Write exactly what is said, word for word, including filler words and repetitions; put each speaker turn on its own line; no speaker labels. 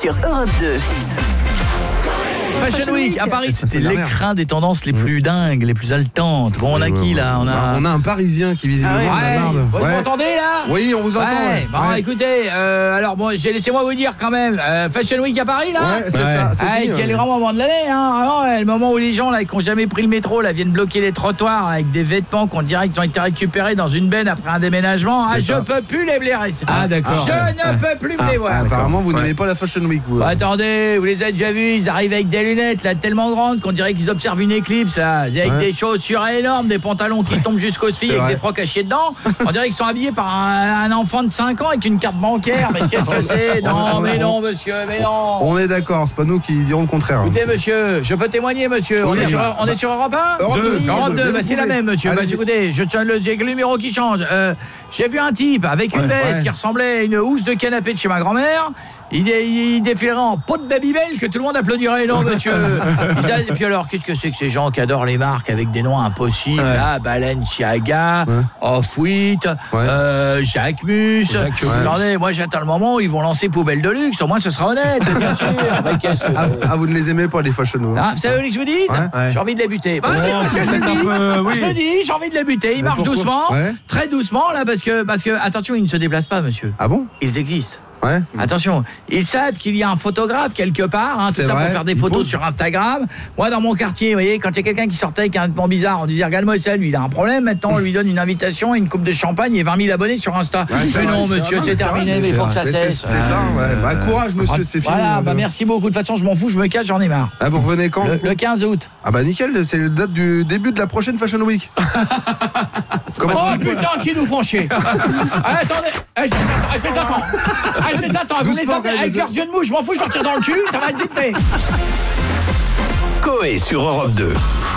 sur Europe deux.
Fashion Week à Paris, c'était
dernière.
l'écrin des tendances les plus dingues, les plus haletantes. Bon, on a qui là? On a
On a un Parisien qui visiblement
Ah
en a
ouais.
marre de-
Vous
Ouais.
m'entendez là?
Oui, on vous entend.
Ouais,
ouais.
bon,
Ouais.
écoutez, euh, alors bon, j'ai- laissez-moi vous dire quand même, euh, Fashion Week à Paris là.
Ouais, c'est ça, c'est
Ah,
fini,
quel
ouais.
grand moment de l'année, hein, vraiment, ouais, le moment où les gens là, qui n'ont jamais pris le métro là, viennent bloquer les trottoirs avec des vêtements qu'on dirait qu'ils ont été récupérés dans une benne après un déménagement. Ah,
C'est
je
ça.
peux plus les blairer. c'est
Ah,
pas-
d'accord.
Je ne peux plus me les voir.
Ah, apparemment, vous
Ouais.
n'aimez pas la Fashion Week, vous.
Bah, attendez, vous les avez déjà vus, ils arrivent avec des lunettes là tellement grandes qu'on dirait qu'ils observent une éclipse là, avec
Ouais.
des chaussures énormes, des pantalons qui tombent jusqu'aux chevilles avec
vrai.
des frocs cachés dedans. On dirait qu'ils sont habillés par un, un enfant de cinq ans avec une carte bancaire. Mais qu'est-ce que c'est? Non, mais non, monsieur, mais non.
On est d'accord, c'est pas nous qui dirons le contraire.
Écoutez, monsieur, je peux témoigner, monsieur. On,
Oui,
est, sur,
bah,
on est sur Europe un?
Europe deux.
Europe deux,
Mais
bah,
vous
c'est la
pouvez.
même, monsieur. Bah,
Allez-y.
écoutez, je tiens le, j'ai le numéro qui change. Euh, j'ai vu un type avec une
Ouais.
veste
Ouais.
qui ressemblait à une housse de canapé de chez ma grand-mère. Il, dé- il défilerait en peau de Babybel que tout le monde applaudirait. Non, monsieur. Il a- Et puis alors, qu'est-ce que c'est que ces gens qui adorent les marques avec des noms impossibles?
Ouais.
Là, Balenciaga,
Ouais.
Off-White,
Ouais.
euh, Jacquemus.
Jacquemus.
Attendez, moi j'attends le moment où ils vont lancer Poubelle de luxe. Au moins, ce sera honnête, bien sûr. Mais qu'est-ce que...
Ah, ah, vous ne les aimez pas, les Fashion Week?
Ah, vous savez ce que je vous dis?
Ouais.
Ouais.
J'ai envie de les buter. Bah,
Oh,
c'est parce que je
c'est
le
un
dis.
peu, oui.
Je le dis, j'ai envie de les buter. Ils
Mais
marchent
pourquoi?
doucement,
Ouais.
très doucement là, parce que, parce que, attention, ils ne se déplacent pas, monsieur.
Ah bon?
Ils existent.
Ouais.
Attention, ils savent qu'il y a un photographe quelque part, hein, tout
C'est
ça
vrai,
pour faire des
ils
photos
posent.
sur Instagram. Moi, dans mon quartier, vous voyez, quand il y a quelqu'un qui sortait avec un vêtement bizarre, on disait regarde-moi ça, lui, il a un problème. Maintenant, on lui donne une invitation, une coupe de champagne et vingt mille abonnés sur Insta.
Ouais, c'est
mais
vrai,
non,
c'est
monsieur,
vrai,
c'est
c'est
terminé,
vrai,
mais il
c'est
faut que ça
vrai.
Mais C'est
cesse.
c'est ça, ouais. Bah, courage, monsieur, c'est fini.
Voilà,
hein,
bah
ça.
merci beaucoup. De toute façon, je m'en fous, je me cache, j'en ai marre.
Ah, vous revenez quand?
Le, le quinze août.
Ah bah nickel, c'est la date du début de la prochaine Fashion Week. Comment
Oh putain, qui nous font chier. Ah, attendez, eh, je les attends, eh, je les attends. Ah, je les attends, vous me les
Doucement,
attendez
quand même,
avec
les
leurs yeux de mouche, je m'en fous, je leur tire dans le cul, ça va être vite fait.
Coé sur Europe deux.